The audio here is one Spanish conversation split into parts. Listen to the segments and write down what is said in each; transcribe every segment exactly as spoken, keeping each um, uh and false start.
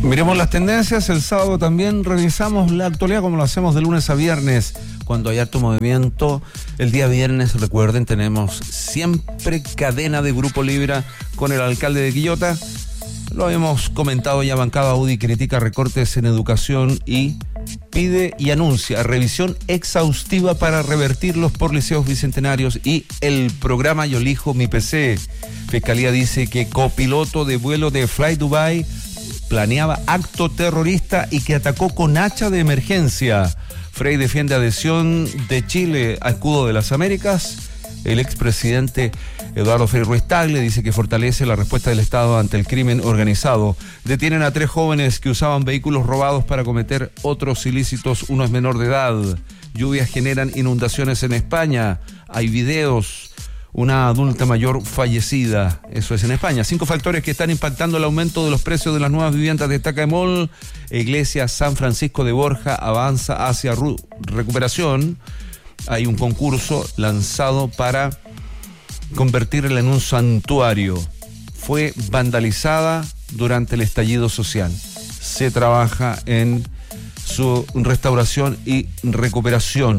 Miremos las tendencias. El sábado también revisamos la actualidad como lo hacemos de lunes a viernes, cuando hay harto movimiento. El día viernes, recuerden, tenemos siempre cadena de Grupo Libra con el alcalde de Quillota. Lo hemos comentado ya, bancada U D I critica recortes en educación y pide y anuncia revisión exhaustiva para revertirlos por liceos bicentenarios y el programa Yo Elijo Mi P C. Fiscalía dice que copiloto de vuelo de Fly Dubai planeaba acto terrorista y que atacó con hacha de emergencia. Frey defiende adhesión de Chile a escudo de las Américas. El expresidente Eduardo Frei Ruiz Tagle dice que fortalece la respuesta del Estado ante el crimen organizado. Detienen a tres jóvenes que usaban vehículos robados para cometer otros ilícitos. Uno es menor de edad. Lluvias generan inundaciones en España. Hay videos. Una adulta mayor fallecida. Eso es en España. Cinco factores que están impactando el aumento de los precios de las nuevas viviendas, destaca Emol. Iglesia San Francisco de Borja avanza hacia ru- recuperación. Hay un concurso lanzado para convertirla en un santuario. Fue vandalizada durante el estallido social. Se trabaja en su restauración y recuperación.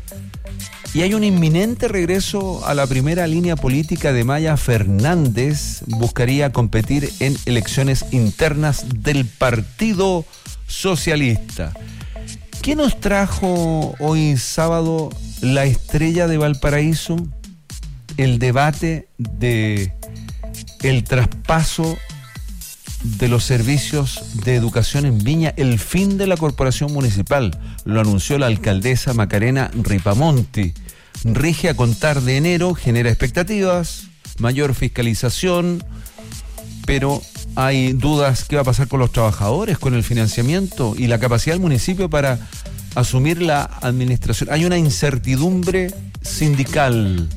Y hay un inminente regreso a la primera línea política de Maya Fernández. Buscaría competir en elecciones internas del Partido Socialista. ¿Qué nos trajo hoy sábado la estrella de Valparaíso? El debate de el traspaso de los servicios de educación en Viña, el fin de la corporación municipal. Lo anunció la alcaldesa Macarena Ripamonti. Rige a contar de enero, genera expectativas, mayor fiscalización, pero hay dudas qué va a pasar con los trabajadores, con el financiamiento y la capacidad del municipio para asumir la administración. Hay una incertidumbre sindical.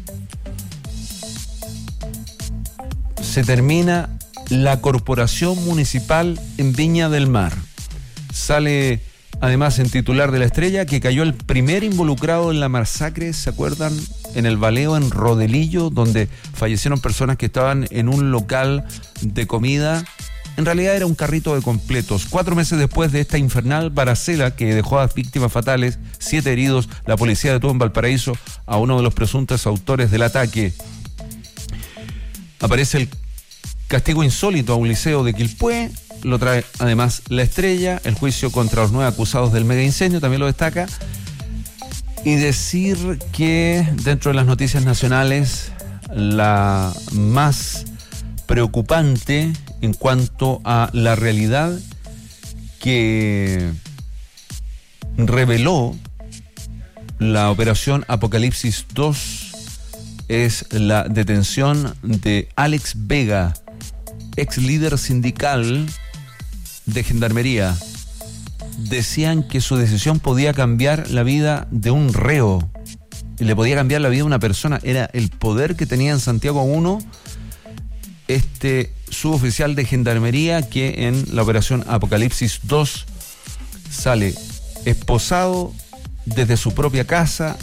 Se termina la corporación municipal en Viña del Mar. Sale además en titular de La Estrella que cayó el primer involucrado en la masacre, ¿se acuerdan? En el baleo en Rodelillo, donde fallecieron personas que estaban en un local de comida. En realidad era un carrito de completos. Cuatro meses después de esta infernal balacera que dejó a víctimas fatales, siete heridos, la policía detuvo en Valparaíso a uno de los presuntos autores del ataque. Aparece el castigo insólito a un liceo de Quilpué, lo trae además La Estrella, el juicio contra los nueve acusados del mega incendio, también lo destaca. Y decir que dentro de las noticias nacionales, la más preocupante en cuanto a la realidad que reveló la operación Apocalipsis dos es la detención de Alex Vega, ex líder sindical de Gendarmería. Decían que su decisión podía cambiar la vida de un reo, y le podía cambiar la vida a una persona. Era el poder que tenía en Santiago uno este suboficial de Gendarmería, que en la operación Apocalipsis dos sale esposado desde su propia casa.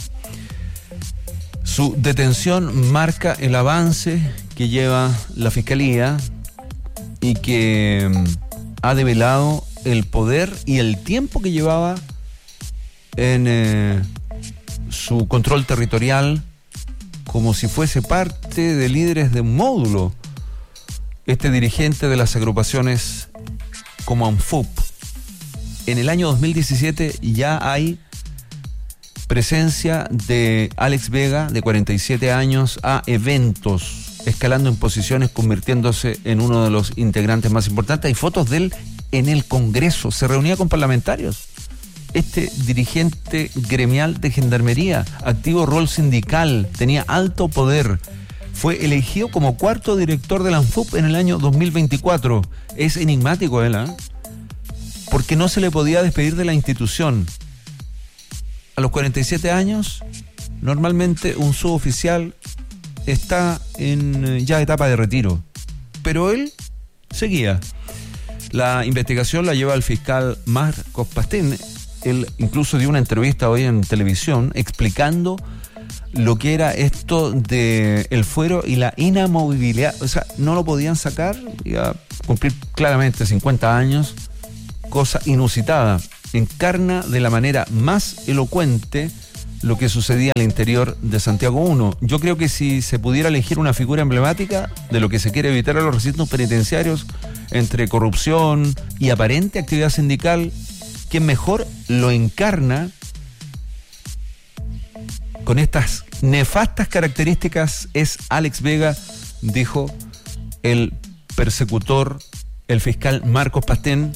Su detención marca el avance que lleva la Fiscalía y que ha develado el poder y el tiempo que llevaba en eh, su control territorial, como si fuese parte de líderes de un módulo. Este dirigente de las agrupaciones como ANFUP. En el año dos mil diecisiete ya hay presencia de Alex Vega, de cuarenta y siete años, a eventos, escalando en posiciones, convirtiéndose en uno de los integrantes más importantes. Hay fotos de él en el Congreso, se reunía con parlamentarios. Este dirigente gremial de Gendarmería, activo rol sindical, tenía alto poder. Fue elegido como cuarto director de la ANFUP en el año dos mil veinticuatro. Es enigmático él, ¿eh? Porque no se le podía despedir de la institución. A los cuarenta y siete años, normalmente un suboficial está en ya etapa de retiro, pero él seguía. La investigación la lleva el fiscal Marcos Pastén. Él incluso dio una entrevista hoy en televisión explicando lo que era esto de el fuero y la inamovilidad. O sea, no lo podían sacar, iba a cumplir claramente cincuenta años, cosa inusitada. Encarna de la manera más elocuente lo que sucedía al interior de Santiago uno. Yo creo que si se pudiera elegir una figura emblemática de lo que se quiere evitar a los recintos penitenciarios, entre corrupción y aparente actividad sindical, quien mejor lo encarna con estas nefastas características es Alex Vega, dijo el persecutor, el fiscal Marcos Pastén,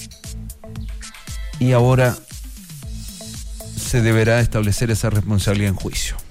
y ahora se deberá establecer esa responsabilidad en juicio.